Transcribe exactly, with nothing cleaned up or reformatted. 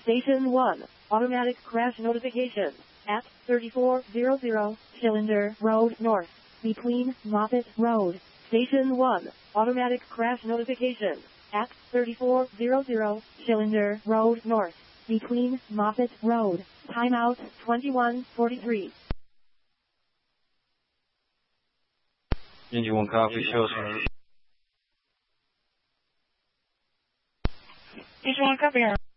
Station one, automatic crash notification. At thirty-four hundred Cylinder Road North, between Moffett Road. Station one, automatic crash notification. At thirty-four hundred Cylinder Road North, between Moffett Road. Timeout twenty-one forty-three. Engine one copy, show us. Engine one copy.